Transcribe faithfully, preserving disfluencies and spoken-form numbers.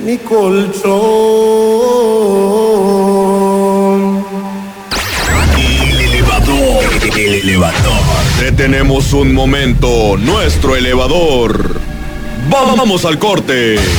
mi colchón. El elevador, el elevador. Detenemos un momento nuestro elevador. Vamos al corte